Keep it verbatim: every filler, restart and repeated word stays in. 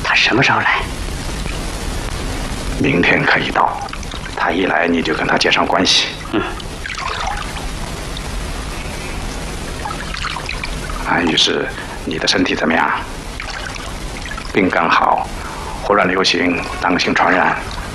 他什么时候来？ 明天可以到。他一来，你就跟他接上关系。 嗯。 安女士，你的身体怎么样？病刚好，胡乱流行，当心传染。